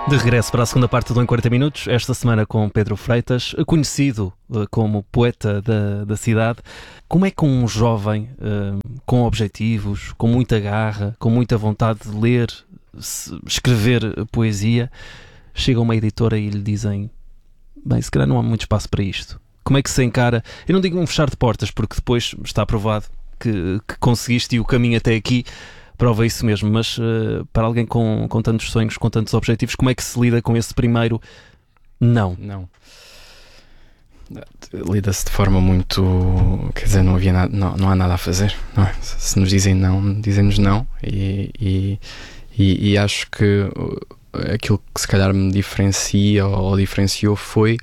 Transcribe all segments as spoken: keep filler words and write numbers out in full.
De regresso para a segunda parte do Em quarenta Minutos, esta semana com Pedro Freitas, conhecido uh, como poeta da, da cidade. Como é que um jovem uh, com objetivos, com muita garra, com muita vontade de ler, se, escrever poesia, chega a uma editora e lhe dizem: bem, se calhar não há muito espaço para isto? Como é que se encara? Eu não digo um fechar de portas, porque depois está provado que, que conseguiste e o caminho até aqui prova isso mesmo, mas uh, para alguém com, com tantos sonhos, com tantos objetivos, como é que se lida com esse primeiro não? Não. Lida-se de forma muito... Quer dizer, não, havia nada, não, não há nada a fazer, não é? Se nos dizem não, dizem-nos não. E, e, e, e acho que aquilo que se calhar me diferencia ou diferenciou foi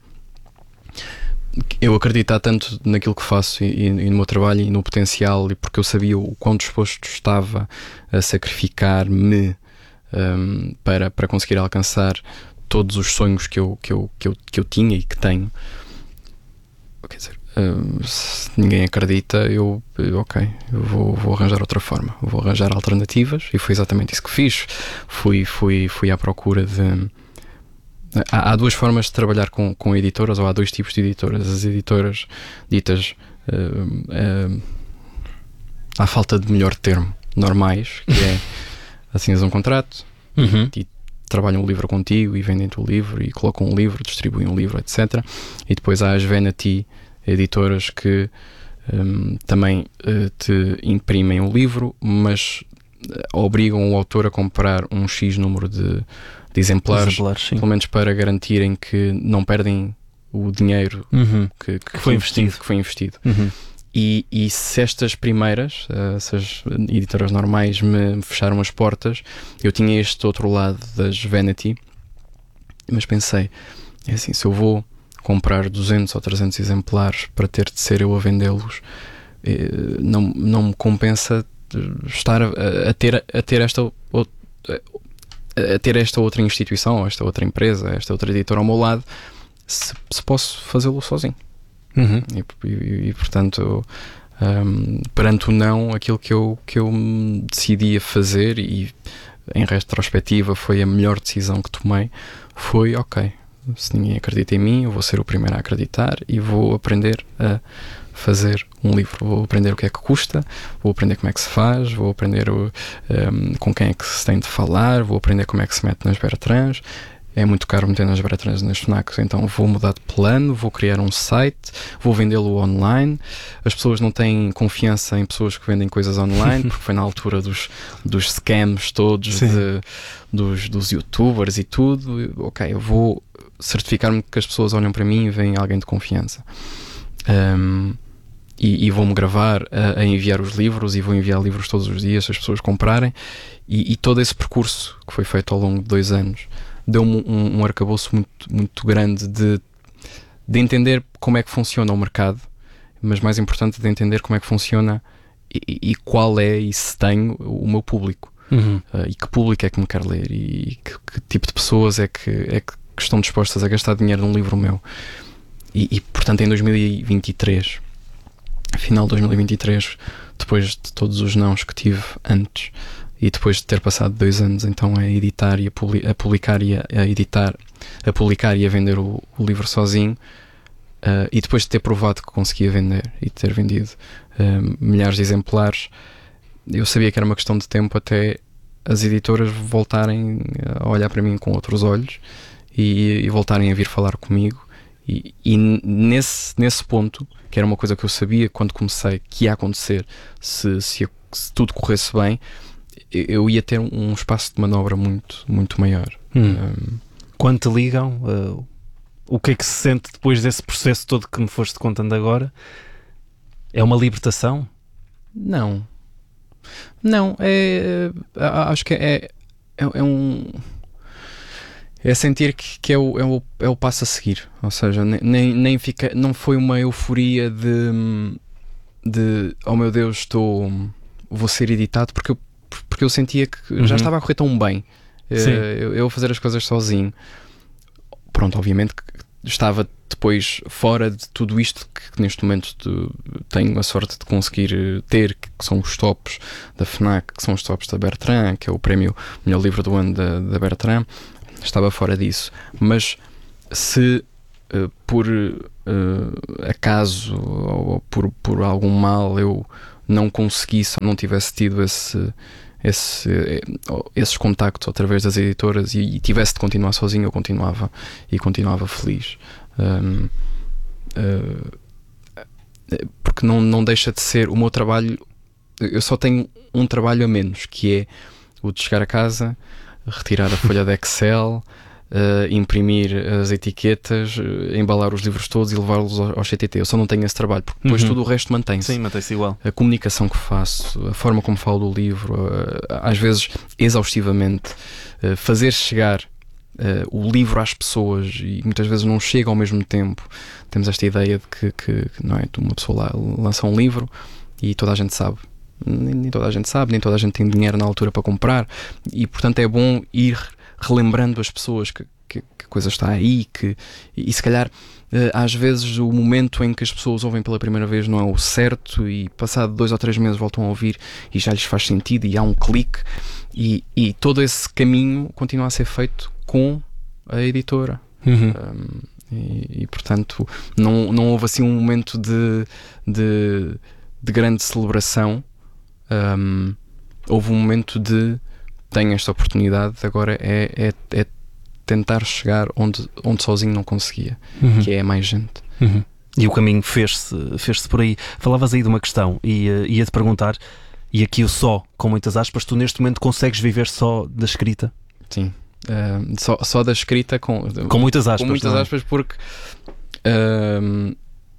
eu acreditar tanto naquilo que faço e, e no meu trabalho e no potencial, e porque eu sabia o quão disposto estava a sacrificar-me um, para, para conseguir alcançar todos os sonhos que eu, que eu, que eu, que eu tinha e que tenho. Quer dizer, um, se ninguém acredita, eu, eu ok, eu vou, vou arranjar outra forma, vou arranjar alternativas, e foi exatamente isso que fiz. Fui, fui, fui à procura de... Há, há duas formas de trabalhar com, com editoras, ou há dois tipos de editoras. As editoras ditas, uh, uh, à falta de melhor termo, normais, que é assinas um contrato, uhum. e, e trabalham o livro contigo e vendem-te o livro e colocam um livro, distribuem um livro, etcétera. E depois há as vanity editoras que um, também uh, te imprimem o livro, mas uh, obrigam o autor a comprar um X número de de exemplares, exemplares pelo menos para garantirem que não perdem o dinheiro uhum. que, que, que foi investido. Que foi investido. Uhum. E, e se estas primeiras, essas editoras normais, me fecharam as portas, eu tinha este outro lado das vanity, mas pensei, é assim, se eu vou comprar duzentos ou trezentos exemplares para ter de ser eu a vendê-los, não, não me compensa estar a, a, ter, a ter esta outra a ter esta outra instituição, esta outra empresa, esta outra editora ao meu lado, se, se posso fazê-lo sozinho. Uhum. E, e, e portanto, um, perante o não, aquilo que eu, que eu decidi a fazer, e em retrospectiva foi a melhor decisão que tomei, foi ok, se ninguém acredita em mim, eu vou ser o primeiro a acreditar e vou aprender a fazer um livro. Vou aprender o que é que custa, vou aprender como é que se faz, vou aprender o, um, com quem é que se tem de falar, vou aprender como é que se mete nas Bertrands. É muito caro meter nas Bertrands, nas FNACs, então vou mudar de plano, vou criar um site, vou vendê-lo online. As pessoas não têm confiança em pessoas que vendem coisas online, porque foi na altura dos, dos scams todos, de, dos, dos youtubers e tudo. Ok, eu vou certificar-me que as pessoas olham para mim e veem alguém de confiança. Um, e, e vou-me gravar a, a enviar os livros, e vou enviar livros todos os dias se as pessoas comprarem, e, e todo esse percurso que foi feito ao longo de dois anos deu-me um, um arcabouço muito, muito grande de, de entender como é que funciona o mercado, mas mais importante, de entender como é que funciona e, e qual é, e se tenho, o meu público. Uhum. Uh, e que público é que me quer ler, e que, que tipo de pessoas é que, é que estão dispostas a gastar dinheiro num livro meu. E, e portanto, em dois mil e vinte e três, final de dois mil e vinte e três, depois de todos os nãos que tive antes, e depois de ter passado dois anos então a editar e a, publi- a publicar e a, a editar, a publicar e a vender o, o livro sozinho, uh, e depois de ter provado que conseguia vender e de ter vendido uh, milhares de exemplares, eu sabia que era uma questão de tempo até as editoras voltarem a olhar para mim com outros olhos e, e voltarem a vir falar comigo. E, e nesse, nesse ponto, que era uma coisa que eu sabia quando comecei que ia acontecer, se, se, se tudo corresse bem, eu ia ter um espaço de manobra muito, muito maior. Hum. Um, Quando te ligam, uh, o que é que se sente depois desse processo todo que me foste contando agora? É uma libertação? Não. Não, é, é, acho que é, é, é um... É sentir que, que é, o, é, o, é o passo a seguir. Ou seja, nem, nem fica, não foi uma euforia de, de oh meu Deus, estou, vou ser editado, porque eu, porque eu sentia que uhum. já estava a correr tão bem. Eu, eu fazer as coisas sozinho. Pronto, obviamente que estava depois fora de tudo isto que, que neste momento tenho a sorte de conseguir ter, que são os tops da FNAC, que são os tops da Bertrand, que é o prémio melhor livro do ano da, da Bertrand. estava fora disso. Mas se uh, por uh, acaso ou por, por algum mal eu não conseguisse, não tivesse tido esse, esse, esses contactos através das editoras e, e tivesse de continuar sozinho, eu continuava e continuava feliz. Um, uh, porque não, não deixa de ser o meu trabalho. Eu só tenho um trabalho a menos, que é o de chegar a casa, retirar a folha de Excel, uh, imprimir as etiquetas, uh, embalar os livros todos e levá-los ao, ao C T T. Eu só não tenho esse trabalho, porque depois uhum. tudo o resto mantém-se. Sim, mantém-se igual. A comunicação que faço, a forma como falo do livro, uh, às vezes exaustivamente, uh, fazer chegar Uh, o livro às pessoas, e muitas vezes não chega ao mesmo tempo. Temos esta ideia de que, que não é, uma pessoa lá lança um livro e toda a gente sabe, nem, nem toda a gente sabe, nem toda a gente tem dinheiro na altura para comprar, e portanto é bom ir relembrando as pessoas que, que, que a coisa está aí, que, e, e se calhar uh, às vezes o momento em que as pessoas ouvem pela primeira vez não é o certo, e passado dois ou três meses voltam a ouvir e já lhes faz sentido e há um clique, e, e todo esse caminho continua a ser feito com a editora. Uhum. Um, e, e portanto não, não houve assim um momento de, de, de grande celebração. Um, houve um momento de tenho esta oportunidade, agora é, é, é tentar chegar onde, onde sozinho não conseguia, uhum. que é mais gente. Uhum. E o caminho fez-se fez-se por aí. Falavas aí de uma questão e uh, ia-te perguntar, e aqui o só, com muitas aspas, tu neste momento consegues viver só da escrita? Sim. Uh, só, só da escrita com, com muitas aspas, com muitas não? aspas porque uh,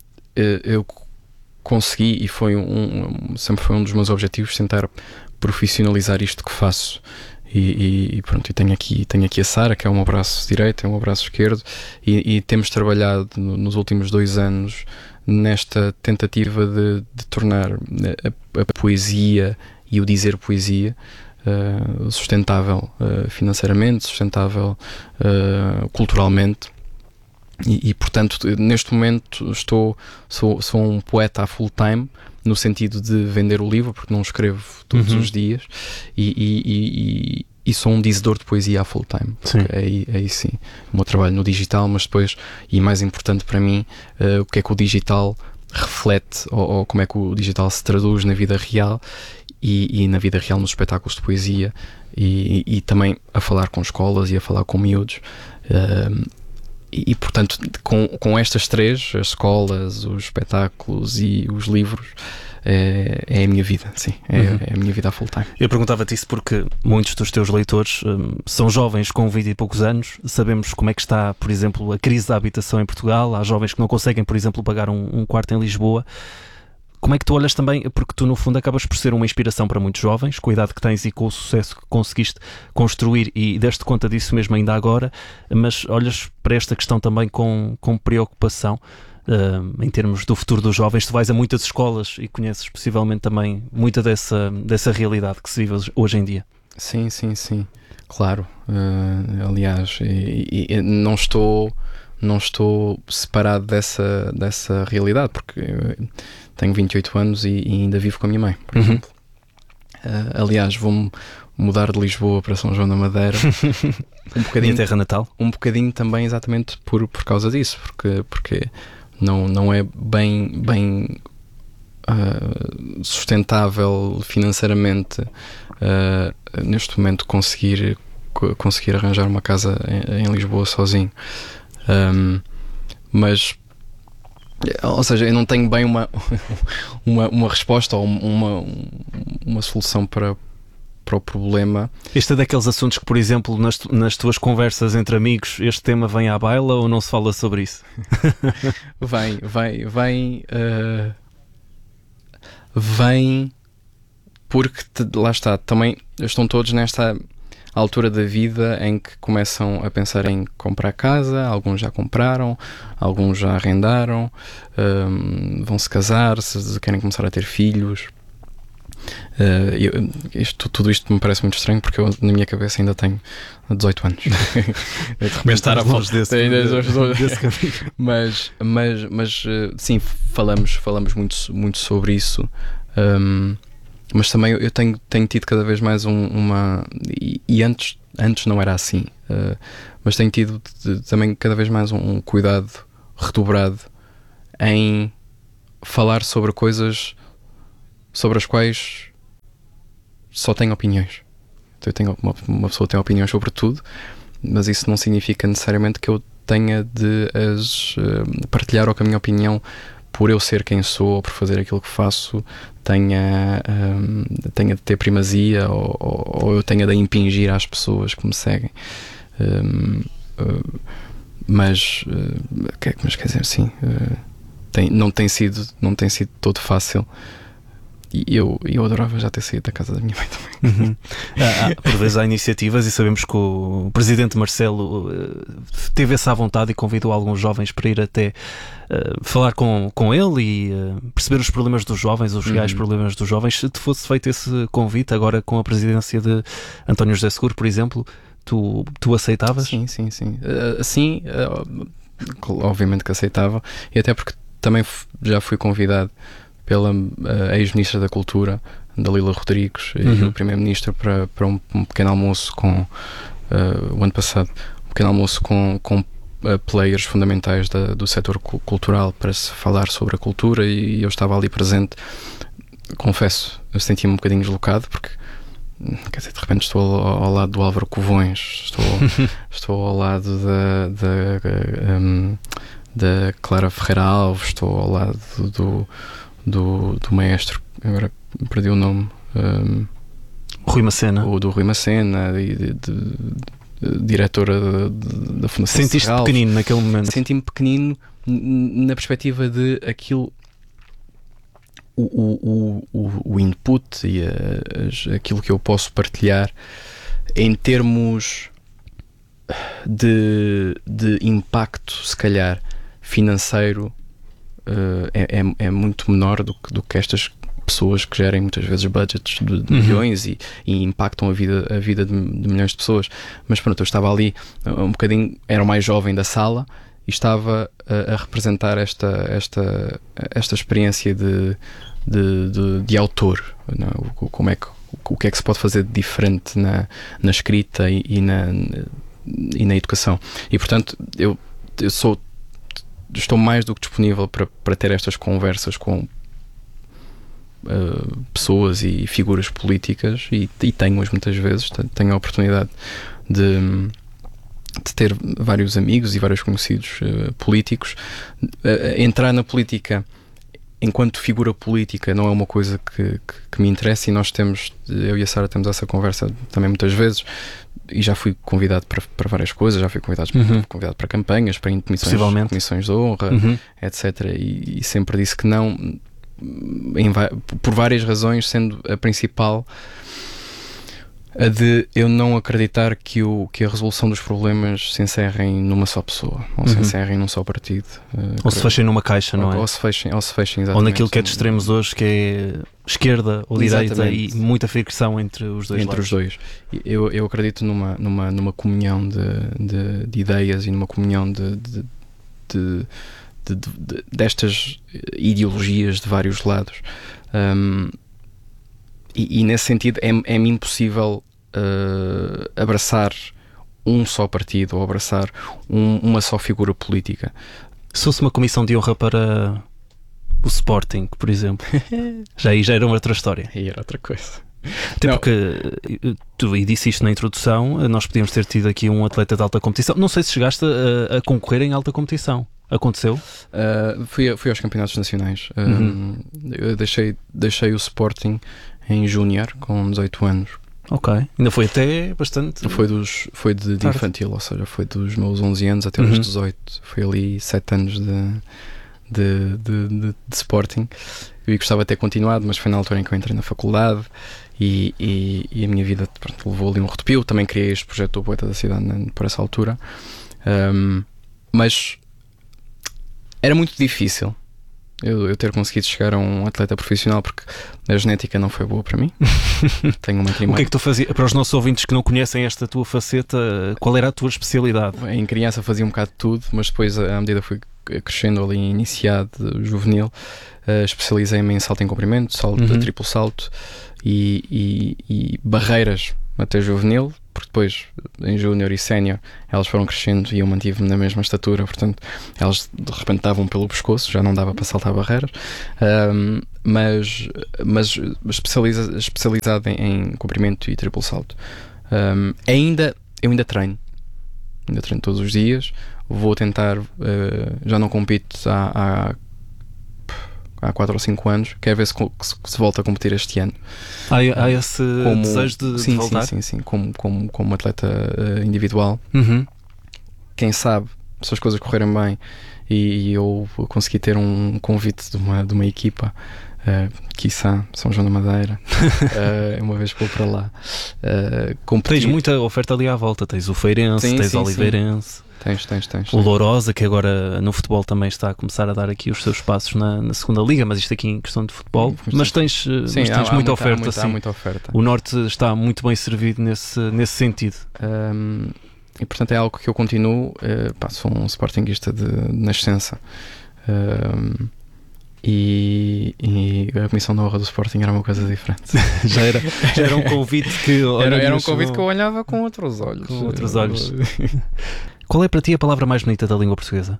eu consegui, e foi um, um, sempre foi um dos meus objetivos, tentar profissionalizar isto que faço. E, e, e pronto, e tenho aqui, tenho aqui a Sara, que é o meu braço direito, é o meu braço esquerdo, e, e temos trabalhado no, nos últimos dois anos nesta tentativa de, de tornar a, a poesia e o dizer poesia Uh, sustentável uh, financeiramente, sustentável uh, culturalmente, e, e portanto neste momento estou sou, sou um poeta a full time, no sentido de vender o livro, porque não escrevo todos uhum. os dias, e, e, e, e sou um dizedor de poesia a full time. Aí, aí sim, o meu trabalho no digital, mas depois, e mais importante para mim, uh, o que é que o digital reflete, ou, ou como é que o digital se traduz na vida real. E, e na vida real, nos espetáculos de poesia, e, e, e também a falar com escolas e a falar com miúdos, uh, e, e portanto com, com estas três, as escolas, os espetáculos e os livros, é, é a minha vida, sim, é, uhum. é a minha vida a full time. Eu perguntava-te isso porque muitos dos teus leitores um, são jovens com vinte e poucos anos. Sabemos como é que está, por exemplo, a crise da habitação em Portugal. Há jovens que não conseguem, por exemplo, pagar um, um quarto em Lisboa. Como é que tu olhas também, porque tu no fundo acabas por ser uma inspiração para muitos jovens, com a idade que tens e com o sucesso que conseguiste construir, e deste conta disso mesmo ainda agora, mas olhas para esta questão também com, com preocupação, uh, em termos do futuro dos jovens. Tu vais a muitas escolas e conheces possivelmente também muita dessa, dessa realidade que se vive hoje em dia. Sim, sim, sim, claro. Uh, aliás, e, e, não estou... não estou separado dessa, dessa realidade, porque eu tenho vinte e oito anos e, e ainda vivo com a minha mãe, por uhum. exemplo. Uh, aliás, vou-me mudar de Lisboa para São João da Madeira. Um bocadinho, minha terra natal. Um bocadinho também exatamente por, por causa disso, porque, porque não, não é bem, bem uh, sustentável financeiramente uh, neste momento conseguir, conseguir arranjar uma casa em, em Lisboa sozinho. Um, mas, ou seja, eu não tenho bem uma, uma, uma resposta ou uma, uma solução para, para o problema. Este é daqueles assuntos que, por exemplo, nas, nas tuas conversas entre amigos, este tema vem à baila ou não se fala sobre isso? Vem, vem, vem, uh, vem, porque te, lá está, também estão todos nesta altura da vida em que começam a pensar em comprar casa. Alguns já compraram, alguns já arrendaram, um, vão se casar, se querem começar a ter filhos. Uh, eu, isto, tudo isto me parece muito estranho, porque eu na minha cabeça ainda tenho dezoito anos. De repente estar a longe desse, desse caminho. Mas, mas, mas sim, falamos, falamos muito, muito sobre isso. Um, mas também eu tenho, tenho tido cada vez mais um, uma... E, e antes, antes não era assim, uh, mas tenho tido de, também cada vez mais um, um cuidado redobrado em falar sobre coisas sobre as quais só tenho opiniões. Então, eu tenho, uma, uma pessoa tem opiniões sobre tudo, mas isso não significa necessariamente que eu tenha de as uh, partilhar, ou que a minha opinião, por eu ser quem sou, ou por fazer aquilo que faço, tenha, um, tenha de ter primazia, ou, ou, ou eu tenha de impingir às pessoas que me seguem. Um, uh, mas, uh, mas quer dizer, sim, uh, tem, não, tem sido, não tem sido todo fácil. E eu, eu adorava já ter saído da casa da minha mãe também. Uhum. Ah, ah, por vezes há iniciativas, e sabemos que o presidente Marcelo uh, teve essa vontade e convidou alguns jovens para ir até uh, falar com, com ele e uh, perceber os problemas dos jovens, os reais uhum. problemas dos jovens. Se te fosse feito esse convite agora com a presidência de António José Seguro, por exemplo, tu, tu aceitavas? Sim, sim, sim. Uh, sim, uh, obviamente que aceitava, e até porque também f- já fui convidado pela uh, ex-ministra da Cultura, Dalila Rodrigues, uhum. e o primeiro-ministro para, para um, um pequeno almoço com, uh, o ano passado, um pequeno almoço com, com uh, players fundamentais da, do setor cultural, para se falar sobre a cultura, e eu estava ali presente. Confesso, eu senti-me um bocadinho deslocado, porque quer dizer, de repente estou ao, ao lado do Álvaro Covões, estou, estou ao lado da, da, um, da Clara Ferreira Alves, estou ao lado do Do, do maestro, agora perdi o nome, um, Rui Macena, ou do Rui Macena, de, de, de, de, diretora da Fundação. Sentiste Serralves. Pequenino naquele momento? Senti-me pequenino na perspectiva de aquilo, o, o, o, o input e a, aquilo que eu posso partilhar em termos de, de impacto, se calhar financeiro. Uh, é, é, é muito menor do que, do que estas pessoas que gerem muitas vezes budgets de, de uhum. milhões e, e impactam a vida, a vida de, de milhões de pessoas. Mas pronto, eu estava ali um bocadinho, era o mais jovem da sala e estava a, a representar esta, esta, esta experiência de, de, de, de autor, não? O, como é que, o que é que se pode fazer de diferente na, na escrita e, e, na, e na educação. E portanto eu, eu sou estou mais do que disponível para, para ter estas conversas com uh, pessoas e figuras políticas, e, e tenho-as muitas vezes. Tenho a oportunidade de, de ter vários amigos e vários conhecidos uh, políticos. Uh, entrar na política enquanto figura política não é uma coisa que, que, que me interessa, e nós temos, eu e a Sara temos essa conversa também muitas vezes, e já fui convidado para, para várias coisas, já fui convidado, uhum. convidado para campanhas, para comissões, comissões de honra, uhum. etcétera. E, e sempre disse que não, em, por várias razões, sendo a principal a de eu não acreditar que, o, que a resolução dos problemas se encerrem numa só pessoa, ou uhum. se encerrem num só partido. Uh, ou se fechem numa caixa, não ou, é? Ou se fechem, ou se fechem exatamente. Ou naquilo que é de extremos hoje, que é esquerda ou exatamente. Direita, e muita fricção entre os dois Entre lados. os dois. Eu, eu acredito numa, numa, numa comunhão de, de, de ideias e numa comunhão de, de, de, de, de, destas ideologias de vários lados. Um, E, e nesse sentido é, é-me impossível uh, abraçar um só partido ou abraçar um, uma só figura política. Se fosse uma comissão de honra para o Sporting, por exemplo, já aí já era uma outra história. Aí era outra coisa. Até não. Porque tu e disse isto na introdução, nós podíamos ter tido aqui um atleta de alta competição. Não sei se chegaste a, a concorrer em alta competição. Aconteceu? Uh, fui, fui aos campeonatos nacionais. Uhum. Uh, eu deixei, deixei o Sporting em júnior, com dezoito anos. Ok. Ainda foi até bastante... Foi, dos, foi de, de infantil, ou seja, foi dos meus onze anos até uhum. aos dezoito. Foi ali sete anos de, de, de, de, de Sporting. Eu gostava de ter continuado, mas foi na altura em que eu entrei na faculdade e, e, e a minha vida, pronto, levou ali um rodopio. Também criei este projeto do Poeta da Cidade, né, por essa altura. Um, mas era muito difícil. eu, eu ter conseguido chegar a um atleta profissional, porque a genética não foi boa para mim. Tenho uma O que é que tu fazias? Para os nossos ouvintes que não conhecem esta tua faceta, qual era a tua especialidade? Em criança fazia um bocado de tudo, mas depois, à medida que fui crescendo ali, iniciado, juvenil, uh, especializei-me em salto em comprimento, salto Uhum. de triplo salto e, e, e barreiras até juvenil, porque depois em júnior e sénior elas foram crescendo e eu mantive-me na mesma estatura, portanto elas de repente estavam pelo pescoço, já não dava para saltar barreiras. Um, mas, mas especializa, especializado em, em comprimento e triplo salto. Um, ainda, eu ainda treino, ainda treino todos os dias. Vou tentar, uh, já não compito há, há, há quatro ou cinco anos, quero ver se, se, se volta a competir este ano. Há, há esse como, desejo de, sim, de voltar? Sim, sim, sim, como, como, como atleta uh, individual. Uhum. Quem sabe, se as coisas correrem bem e, e eu conseguir ter um convite de uma, de uma equipa, uh, quiçá São João da Madeira, uh, uma vez vou para lá. Uh, competir. Tens muita oferta ali à volta, tens o Feirense, sim, tens sim, o Oliveirense. Sim. Tens, tens, tens. O Lourosa, que agora no futebol também está a começar a dar aqui os seus passos na, na segunda liga, mas isto aqui em questão de futebol. Sim, mas tens, sim, mas tens há, muita, há muita oferta. Há muita, sim. há muita oferta. O Norte está muito bem servido nesse, nesse sentido. Um, e portanto é algo que eu continuo. Uh, pá, sou um sportinguista de, de nascença. Um, E, e a comissão da honra do Sporting era uma coisa diferente. já, era, já era um convite que era, era um convite que eu olhava com outros olhos. Com outros olhos. Qual é para ti a palavra mais bonita da língua portuguesa?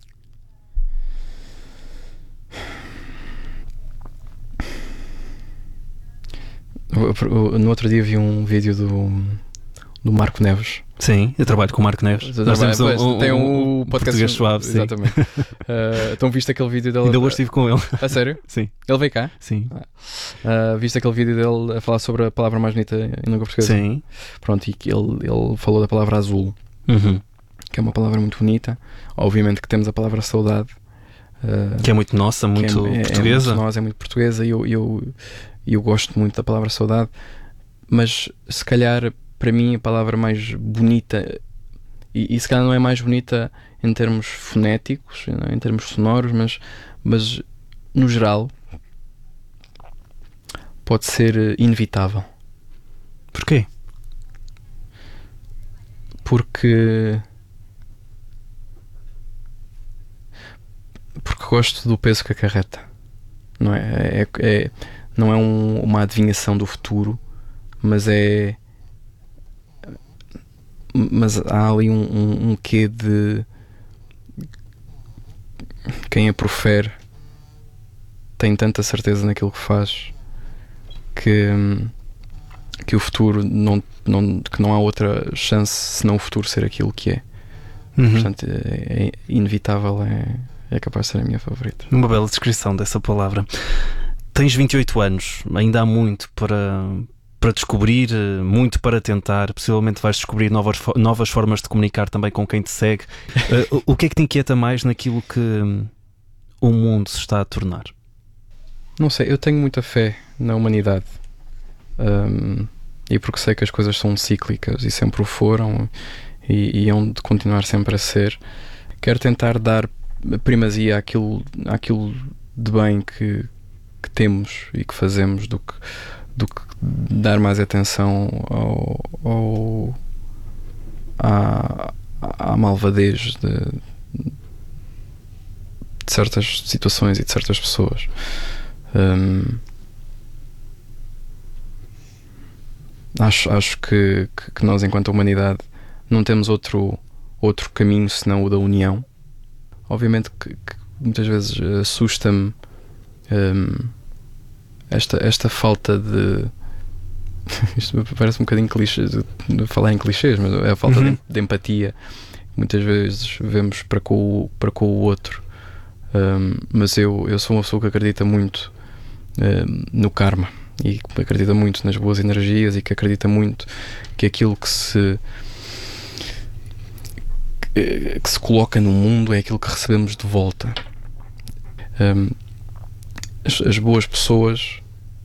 No outro dia vi um vídeo do, do Marco Neves. Sim, eu trabalho com o Marco Neves. Nós temos um, um, tem um, um podcast português suave. Sim. Exatamente. uh, então viste aquele vídeo dele? Ainda hoje estive com ele. A sério? Sim. Ele veio cá? Sim. Uh, viste aquele vídeo dele a falar sobre a palavra mais bonita em língua portuguesa? Sim. Pronto, e que ele, ele falou da palavra azul, uhum. que é uma palavra muito bonita. Obviamente que temos a palavra saudade, uh, que é muito nossa, muito é, portuguesa. É muito nossa, é muito portuguesa e eu, eu, eu gosto muito da palavra saudade, mas se calhar para mim a palavra mais bonita, e, e se calhar não é mais bonita em termos fonéticos, não é? Em termos sonoros, mas, mas no geral pode ser inevitável. Porquê? Porque porque gosto do peso que acarreta, não é? É, é, não é um, uma adivinhação do futuro, mas é mas há ali um, um, um quê de quem a profere tem tanta certeza naquilo que faz que, que o futuro não, não, que não há outra chance senão o futuro ser aquilo que é. Uhum. Portanto, é, é inevitável, é, é capaz de ser a minha favorita. Uma bela descrição dessa palavra. Tens vinte e oito anos, ainda há muito para, para descobrir, muito para tentar. Possivelmente vais descobrir novas, novas formas de comunicar também com quem te segue. uh, o que é que te inquieta mais naquilo que um, o mundo se está a tornar? Não sei, eu tenho muita fé na humanidade, um, e porque sei que as coisas são cíclicas e sempre o foram e, e hão de continuar sempre a ser. Quero tentar dar primazia àquilo, àquilo de bem que, que temos e que fazemos do que, do que dar mais atenção ao, ao, à, à malvadez de, de certas situações e de certas pessoas. Um, acho, acho que, que, que nós, enquanto humanidade, não temos outro, outro caminho senão o da união. Obviamente que, que muitas vezes assusta-me um, esta, esta falta de isto parece um bocadinho clichê de, de falar em clichês, mas é a falta uhum. de, de empatia. Muitas vezes vemos para com o, para com o outro, um, mas eu, eu sou uma pessoa que acredita muito um, no karma e que acredita muito nas boas energias e que acredita muito que aquilo que se que, que se coloca no mundo é aquilo que recebemos de volta. Um, as, as boas pessoas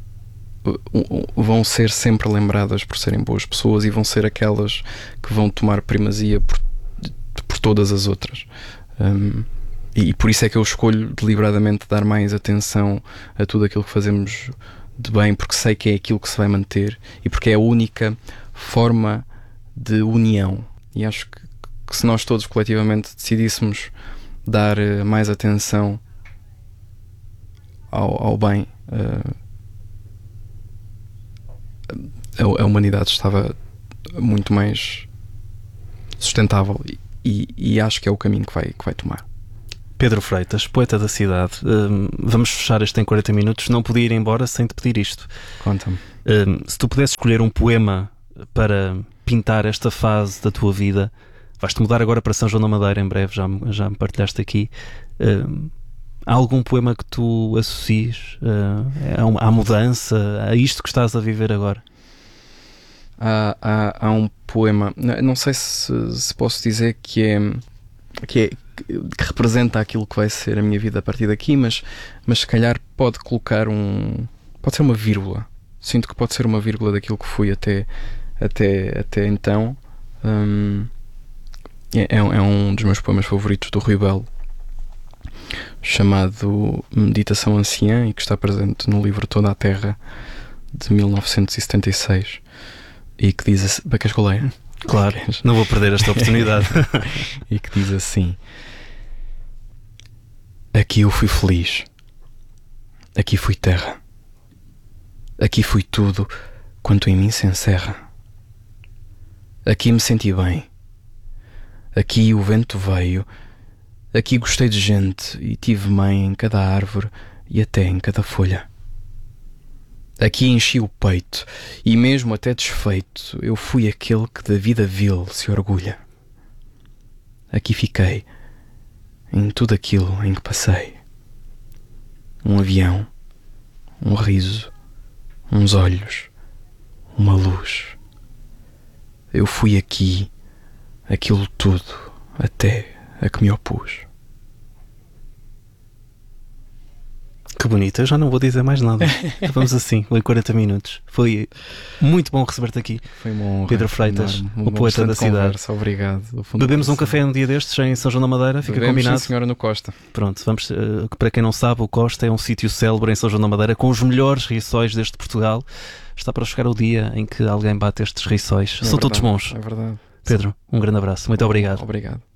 vão ser sempre lembradas por serem boas pessoas e vão ser aquelas que vão tomar primazia por, por todas as outras. Um, e por isso é que eu escolho deliberadamente dar mais atenção a tudo aquilo que fazemos de bem, porque sei que é aquilo que se vai manter e porque é a única forma de união. E acho que, que se nós todos coletivamente decidíssemos dar uh, mais atenção ao, ao bem, uh, a, a humanidade estava muito mais sustentável e, e, e acho que é o caminho que vai, que vai tomar. Pedro Freitas, poeta da cidade, um, vamos fechar este em quarenta minutos. Não podia ir embora sem te pedir isto. Conta-me. Um, se tu pudesses escolher um poema para pintar esta fase da tua vida, vais-te mudar agora para São João da Madeira em breve, já, já me partilhaste aqui. Um, há algum poema que tu associes uh, à mudança, a isto que estás a viver agora? Há, há, há um poema, não sei se, se posso dizer que é, que é que representa aquilo que vai ser a minha vida a partir daqui, mas, mas se calhar pode colocar um, pode ser uma vírgula. Sinto que pode ser uma vírgula daquilo que fui até, até, até então. Um, é, é um dos meus poemas favoritos do Rui Belo, chamado Meditação Anciã, e que está presente no livro Toda a Terra de mil novecentos e setenta e seis, e que diz assim, queres que eu leia? Claro, não vou perder esta oportunidade. E que diz assim: aqui eu fui feliz, aqui fui terra, aqui fui tudo quanto em mim se encerra, aqui me senti bem, aqui o vento veio, aqui gostei de gente e tive mãe em cada árvore e até em cada folha. Aqui enchi o peito e mesmo até desfeito eu fui aquele que da vida vil se orgulha. Aqui fiquei em tudo aquilo em que passei. Um avião, um riso, uns olhos, uma luz. Eu fui aqui aquilo tudo até a que me opus. Que bonito, eu já não vou dizer mais nada. Vamos assim, em quarenta minutos. Foi muito bom receber-te aqui. Foi uma honra. Pedro Freitas, o poeta da cidade. Conversa. Obrigado. Bebemos um café um dia destes em São João da Madeira, fica Bebemos, combinado. Sim, senhora, no Costa. Pronto, vamos, uh, para quem não sabe, o Costa é um sítio célebre em São João da Madeira com os melhores rissóis deste Portugal. Está para chegar o dia em que alguém bate estes rissóis. É São verdade, todos bons. É verdade. Pedro, um grande abraço. Muito obrigado. Obrigado.